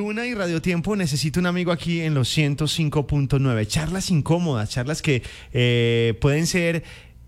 Luna y Radio Tiempo necesito un amigo aquí en los 105.9. Charlas incómodas, charlas que pueden ser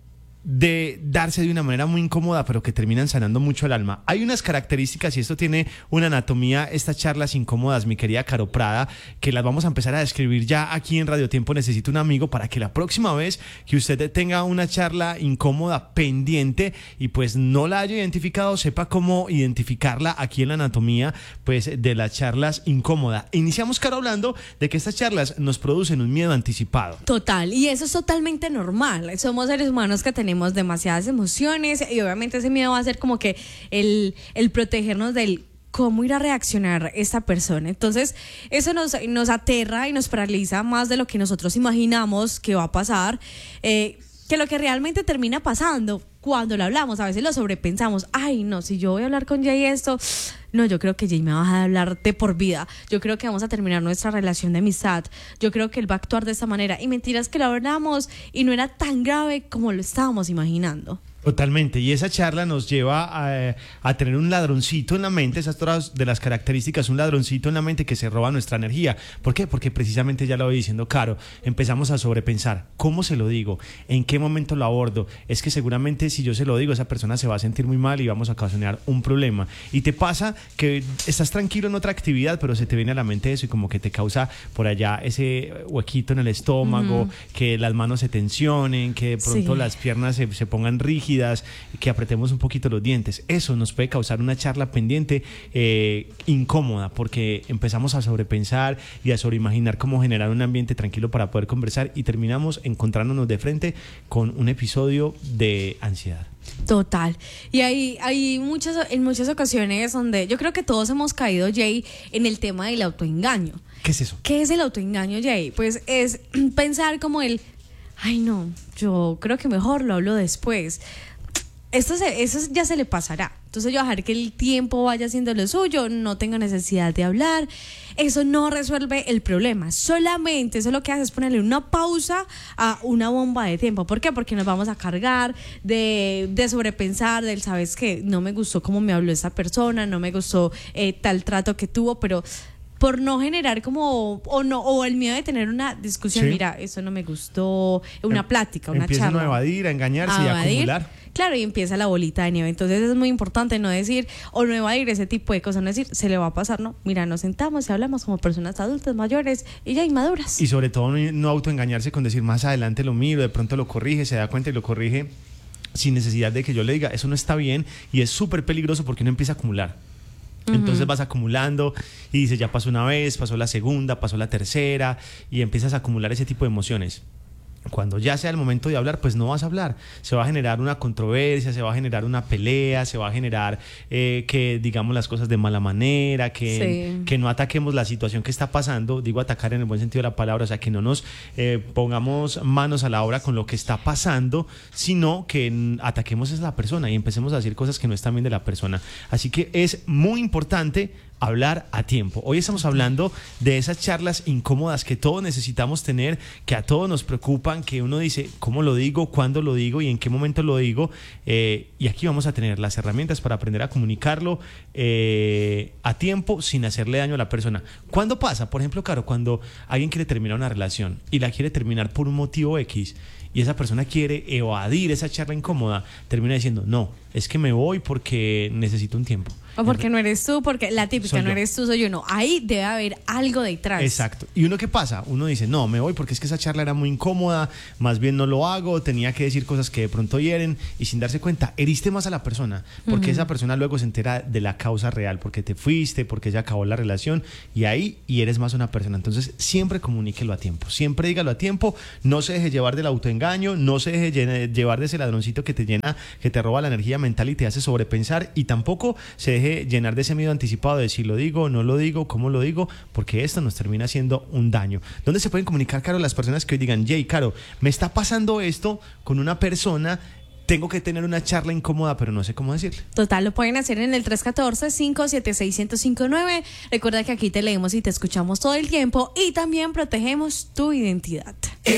de darse de una manera muy incómoda, pero que terminan sanando mucho el alma. Hay unas características, y esto tiene una anatomía, estas charlas incómodas, mi querida Caro Prada, que las vamos a empezar a describir ya aquí en Radio Tiempo. Necesito un amigo para que la próxima vez que usted tenga una charla incómoda pendiente y pues no la haya identificado, sepa cómo identificarla aquí en la anatomía pues de las charlas incómodas. Iniciamos, Caro, hablando de que estas charlas nos producen un miedo anticipado. Total, y eso es totalmente normal. Somos seres humanos que tenemos demasiadas emociones y obviamente ese miedo va a ser como que el protegernos del cómo ir a reaccionar esta persona. Entonces eso nos aterra y nos paraliza más de lo que nosotros imaginamos que va a pasar, que lo que realmente termina pasando cuando lo hablamos. A veces lo sobrepensamos. Ay, no, si yo voy a hablar con Jay esto, no, yo creo que Jay me va a dejar de hablar de por vida. Yo creo que vamos a terminar nuestra relación de amistad. Yo creo que él va a actuar de esta manera. Y mentiras que lo hablamos y no era tan grave como lo estábamos imaginando. Totalmente, y esa charla nos lleva a tener un ladroncito en la mente. Esas todas de las características, un ladroncito en la mente que se roba nuestra energía. ¿Por qué? Porque precisamente ya lo voy diciendo, Caro, empezamos a sobrepensar. ¿Cómo se lo digo? ¿En qué momento lo abordo? Es que seguramente si yo se lo digo, esa persona se va a sentir muy mal y vamos a ocasionar un problema. Y te pasa que estás tranquilo en otra actividad, pero se te viene a la mente eso y como que te causa por allá ese huequito en el estómago, que las manos se tensionen, que de pronto las piernas se pongan rígidas, que apretemos un poquito los dientes. Eso nos puede causar una charla pendiente incómoda, porque empezamos a sobrepensar y a sobreimaginar cómo generar un ambiente tranquilo para poder conversar y terminamos encontrándonos de frente con un episodio de ansiedad. Total. Y hay en muchas ocasiones donde yo creo que todos hemos caído, Jay, en el tema del autoengaño. ¿Qué es eso? ¿Qué es el autoengaño, Jay? Pues es pensar como ay no, yo creo que mejor lo hablo después. Eso ya se le pasará. Entonces yo dejar que el tiempo vaya haciendo lo suyo, no tengo necesidad de hablar. Eso no resuelve el problema. Solamente eso lo que hace es ponerle una pausa a una bomba de tiempo. ¿Por qué? Porque nos vamos a cargar de sobrepensar, del sabes que no me gustó cómo me habló esta persona, no me gustó tal trato que tuvo, pero por no generar o el miedo de tener una discusión, sí. Mira, eso no me gustó, una plática, una charla. Empiezan a evadir, a engañarse y a acumular. Claro, y empieza la bolita de nieve. Entonces es muy importante no decir o no evadir ese tipo de cosas, no decir, se le va a pasar, no. Mira, nos sentamos y hablamos como personas adultas, mayores y ya inmaduras. Y sobre todo no autoengañarse con decir más adelante lo miro, de pronto lo corrige, se da cuenta y lo corrige sin necesidad de que yo le diga, eso no está bien y es súper peligroso porque uno empieza a acumular. Entonces vas acumulando y dices, ya pasó una vez, pasó la segunda, pasó la tercera y empiezas a acumular ese tipo de emociones. Cuando ya sea el momento de hablar, pues no vas a hablar. Se va a generar una controversia, se va a generar una pelea, se va a generar que digamos las cosas de mala manera, que no ataquemos la situación que está pasando. Digo atacar en el buen sentido de la palabra, o sea, que no nos pongamos manos a la obra con lo que está pasando, sino que ataquemos a la persona y empecemos a decir cosas que no están bien de la persona. Así que es muy importante hablar a tiempo. Hoy estamos hablando de esas charlas incómodas que todos necesitamos tener, que a todos nos preocupan, que uno dice, ¿cómo lo digo? ¿Cuándo lo digo? ¿Y en qué momento lo digo? Y aquí vamos a tener las herramientas para aprender a comunicarlo a tiempo sin hacerle daño a la persona. ¿Cuándo pasa? Por ejemplo, Caro, cuando alguien quiere terminar una relación y la quiere terminar por un motivo X y esa persona quiere evadir esa charla incómoda, termina diciendo, no, es que me voy porque necesito un tiempo. O porque no eres tú, porque la típica, no eres tú, soy yo. No, ahí debe haber algo detrás. Exacto. ¿Y uno qué pasa? Uno dice, no, me voy porque es que esa charla era muy incómoda, más bien no lo hago, tenía que decir cosas que de pronto hieren y sin darse cuenta, heriste más a la persona, porque esa persona luego se entera de la causa real, porque te fuiste, porque ya acabó la relación y ahí hieres más a una persona. Entonces siempre comuníquelo a tiempo, siempre dígalo a tiempo, no se deje llevar del autoengaño, no se deje llevar de ese ladroncito que te llena, que te roba la energía mental y te hace sobrepensar, y tampoco se deje llenar de ese miedo anticipado de si lo digo, no lo digo, cómo lo digo, porque esto nos termina haciendo un daño. ¿Dónde se pueden comunicar, Caro, las personas que hoy digan, Jay, Caro, me está pasando esto con una persona, tengo que tener una charla incómoda, pero no sé cómo decirle? Total, lo pueden hacer en el 314-576-1059. Recuerda que aquí te leemos y te escuchamos todo el tiempo y también protegemos tu identidad.